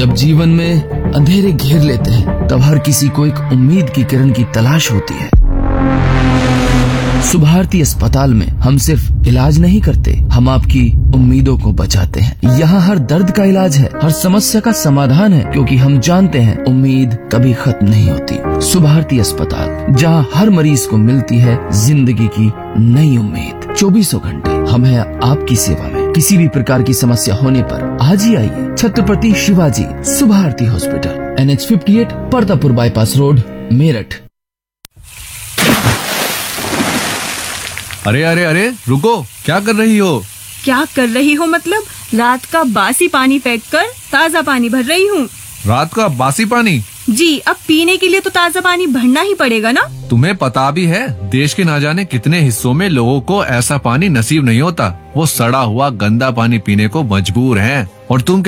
जब जीवन में अंधेरे घेर लेते हैं तब हर किसी को एक उम्मीद की किरण की तलाश होती है। सुभारती अस्पताल में हम सिर्फ इलाज नहीं करते, हम आपकी उम्मीदों को बचाते हैं। यहाँ हर दर्द का इलाज है, हर समस्या का समाधान है, क्योंकि हम जानते हैं उम्मीद कभी खत्म नहीं होती। सुभारती अस्पताल, जहाँ हर मरीज को मिलती है जिंदगी की नई उम्मीद। 24 घंटे हम हैं आपकी सेवा में। किसी भी प्रकार की समस्या होने पर आज ही आइए Chhatrapati Shivaji Subharti hospital, NH 58, Partapur bypass road, Meerut. अरे अरे अरे रुको, क्या कर रही हो? क्या कर रही हो मतलब? रात का बासी पानी फेंक कर ताज़ा पानी भर रही हूँ। रात का बासी पानी? जी, अब पीने के लिए तो ताज़ा पानी भरना ही पड़ेगा ना। तुम्हें पता भी है देश के ना जाने कितने हिस्सों में लोगों को ऐसा पानी नसीब नहीं होता। वो सड़ा हुआ गंदा पानी पीने को मजबूर हैं। और तुम